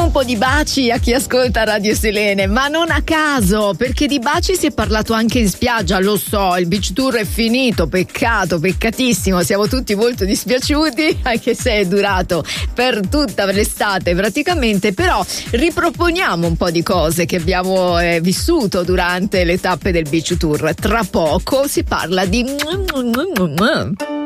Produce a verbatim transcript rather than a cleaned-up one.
un po' di baci a chi ascolta Radio Selene, ma non a caso, perché di baci si è parlato anche in spiaggia. Lo so, il beach tour è finito, peccato, peccatissimo, siamo tutti molto dispiaciuti, anche se è durato per tutta l'estate praticamente, però riproponiamo un po' di cose che abbiamo eh, vissuto durante le tappe del beach tour. Tra poco si parla di